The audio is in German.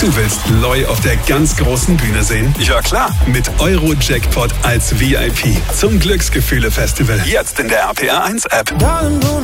Du willst Loy auf der ganz großen Bühne sehen? Ja klar, mit Euro-Jackpot als VIP zum Glücksgefühle-Festival. Jetzt in der RPR1-App.